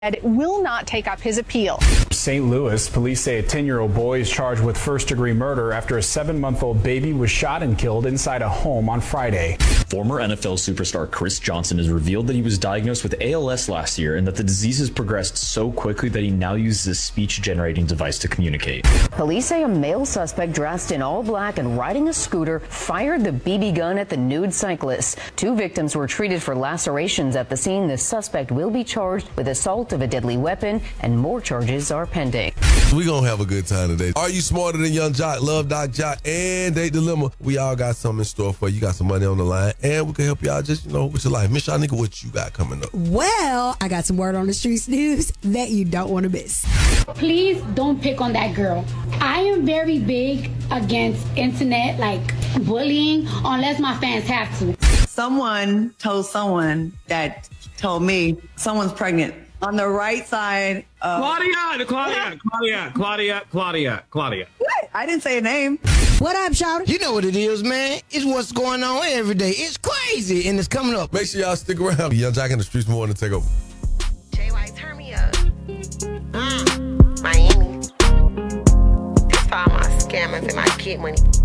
will not take up his appeal. St. Louis, police say a 10-year-old boy is charged with first-degree murder after a 7-month-old baby was shot and killed inside a home on Friday. Former NFL superstar Chris Johnson has revealed that he was diagnosed with ALS last year and that the disease has progressed so quickly that he now uses a speech-generating device to communicate. Police say a male suspect dressed in all black and riding a scooter fired the BB gun at the nude cyclist. 2 victims were treated for lacerations at the scene. The suspect will be charged with assault of a deadly weapon, and more charges are pending. We're going to have a good time today. Are you smarter than Young Jock, Love Doc Jock, and Date Dilemma? We all got something in store for you. You got some money on the line, and we can help you out just, with your life. Miss Shanika, what you got coming up? Well, I got some word on the streets news that you don't want to miss. Please don't pick on that girl. I am very big against internet, bullying, unless my fans have to. Someone told someone that told me someone's pregnant on the right side of... Claudia. What? I didn't say a name. What up, Shawty? You know what it is, man. It's what's going on every day. It's crazy, and it's coming up. Make sure y'all stick around. Young Jock in the streets morning take over. JY, turn me up. Miami. That's for all my scammers and my kid money.